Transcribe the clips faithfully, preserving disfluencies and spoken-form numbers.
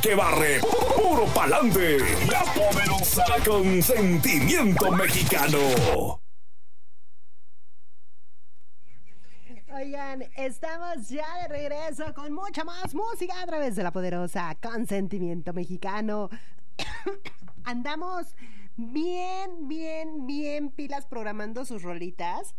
que barre, puro pa'lante. La Poderosa con sentimiento mexicano. Oigan, estamos ya de regreso con mucha más música a través de La Poderosa con sentimiento mexicano. Andamos bien, bien, bien pilas programando sus rolitas.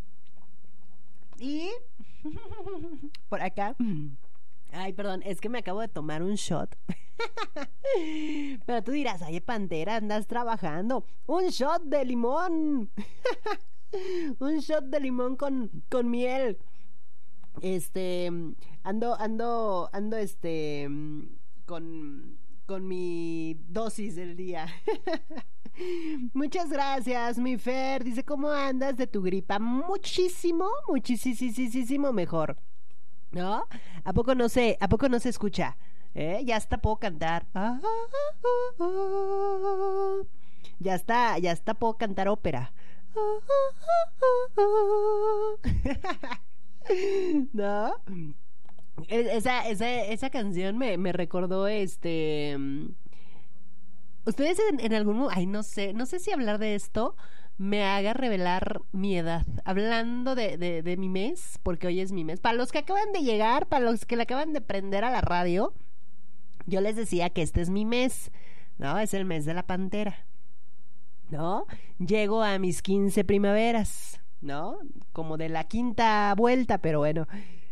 Y por acá, ay, perdón, es que me acabo de tomar un shot. Pero tú dirás, ay, Pantera, andas trabajando. Un shot de limón. Un shot de limón con, con miel. Este, ando, ando, ando, este, con, con mi dosis del día. Muchas gracias, mi Fer. Dice, ¿cómo andas de tu gripa? Muchísimo, muchísimo mejor. ¿No? ¿A poco no se, a poco no se escucha? ¿Eh? Ya hasta puedo cantar. Ah, ah, ah, ah. Ya está, ya está puedo cantar ópera. Ah, ah, ah, ah. ¿No? Esa, esa, esa canción me, me recordó este. Ustedes en, en algún momento, ay, no sé, no sé si hablar de esto me haga revelar mi edad. Hablando de, de, de mi mes, porque hoy es mi mes. Para los que acaban de llegar, para los que le acaban de prender a la radio, yo les decía que este es mi mes, ¿no? Es el mes de la Pantera, ¿no? Llego a mis quince primaveras, ¿no? Como de la quinta vuelta, pero bueno.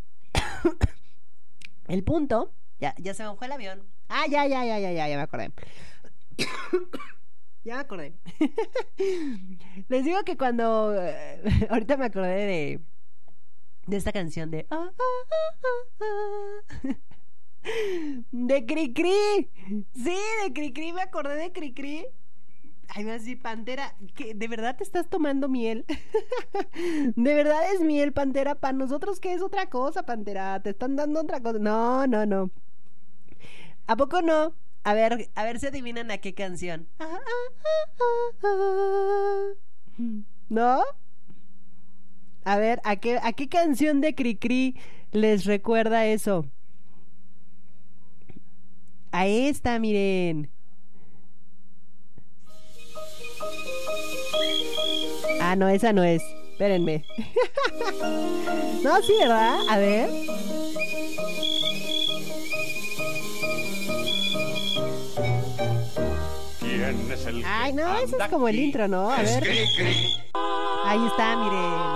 El punto, ya, ya se me fue el avión. Ah, ya, ya, ya, ya, ya, ya me acordé. Ya me acordé. Les digo que cuando eh, ahorita me acordé de de esta canción de ah, ah, ah, ah, de Cricri. Sí, de Cricri, me acordé de Cricri. Ay, me va a decir, Pantera, ¿qué, ¿de verdad te estás tomando miel? ¿De verdad es miel, Pantera? Para nosotros, ¿qué es otra cosa, Pantera? ¿Te están dando otra cosa? No, no, no. ¿A poco no? A ver, a ver si adivinan a qué canción. ¿No? A ver, ¿a qué, a qué canción de Cricri les recuerda eso? A esta, miren. Ah, no, esa no es. Espérenme. No, sí, ¿verdad? A ver. ¿Quién es el Ay, no, eso es como el intro, ¿no? A ver. Ahí está, miren.